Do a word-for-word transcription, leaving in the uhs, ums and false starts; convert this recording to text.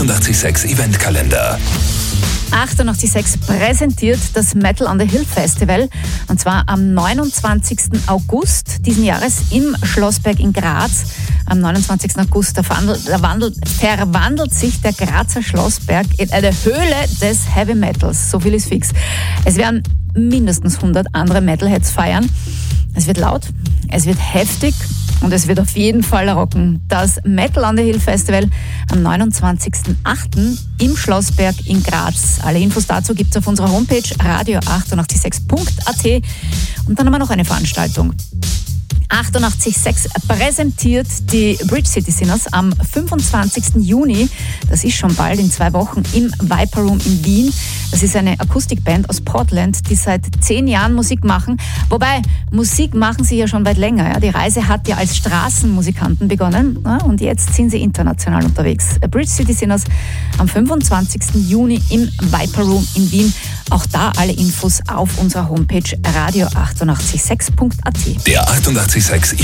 achtundachtzig Komma sechs Eventkalender. achtundachtzig Komma sechs präsentiert das Metal on the Hill Festival, und zwar am neunundzwanzigsten August diesen Jahres im Schlossberg in Graz. Am neunundzwanzigsten August verwandelt, verwandelt sich der Grazer Schlossberg in eine Höhle des Heavy Metals. So viel ist fix. Es werden mindestens hundert andere Metalheads feiern. Es wird laut, es wird heftig und es wird auf jeden Fall rocken. Das Metal on the Hill Festival am neunundzwanzigsten achten im Schlossberg in Graz. Alle Infos dazu gibt es auf unserer Homepage radio achtundachtzig Komma sechs Punkt a t. Und dann haben wir noch eine Veranstaltung. achtundachtzig Komma sechs präsentiert die Bridge City Sinners am fünfundzwanzigsten Juni. Das ist schon bald, in zwei Wochen, im Viper Room in Wien. Das ist eine Akustikband aus Portland, die seit zehn Jahren Musik machen. Wobei, Musik machen sie ja schon weit länger. Ja. Die Reise hat ja als Straßenmusikanten begonnen, ja, und jetzt sind sie international unterwegs. Bridge City Sinners am fünfundzwanzigsten Juni im Viper Room in Wien. Auch da alle Infos auf unserer Homepage radio achtundachtzig Komma sechs Punkt a t. Der achtundachtzig Komma sechs